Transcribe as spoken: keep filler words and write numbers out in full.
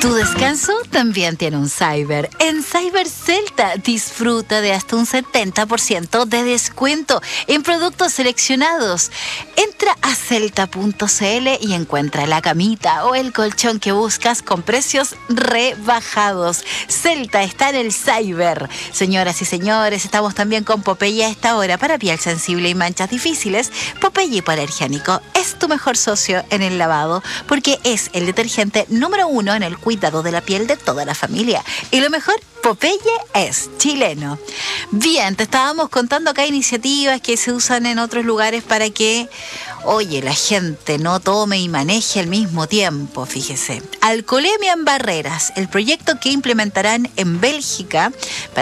Tu descanso también tiene un cyber. En Cyber Celta disfruta de hasta un setenta por ciento de descuento en productos seleccionados. Entra a celta punto c l y encuentra la camita o el colchón que buscas con precios rebajados. Celta está en el cyber. Señoras y señores, estamos también con Popeye a esta hora para piel sensible y manchas difíciles. Popeye hipoalergénico es tu mejor socio en el lavado porque es el detergente número uno en el cuidado de la piel de toda la familia. Y lo mejor, Popeye es chileno. Bien, te estábamos contando acá iniciativas que se usan en otros lugares para que, oye, la gente no tome y maneje al mismo tiempo, fíjese. Alcoholemia en barreras, el proyecto que implementarán en Bélgica